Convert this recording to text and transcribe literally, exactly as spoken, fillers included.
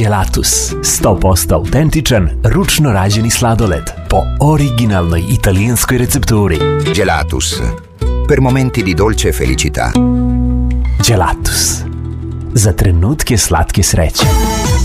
Gelatus, sto posto autentičan, ručno rađeni sladoled po originalnoj italijanskoj recepturi. Gelatus, per momenti di dolce felicità. Gelatus, za trenutke slatke sreće.